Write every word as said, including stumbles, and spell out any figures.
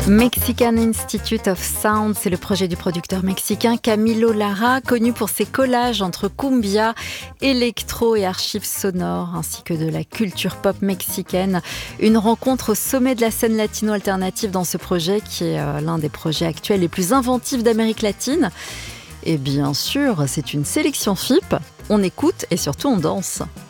Mexican Institute of Sound, c'est le projet du producteur mexicain Camilo Lara, connu pour ses collages entre cumbia, électro et archives sonores, ainsi que de la culture pop mexicaine. Une rencontre au sommet de la scène latino-alternative dans ce projet, qui est euh, l'un des projets actuels les plus inventifs d'Amérique latine. Et bien sûr, c'est une sélection F I P. On écoute et surtout on danse.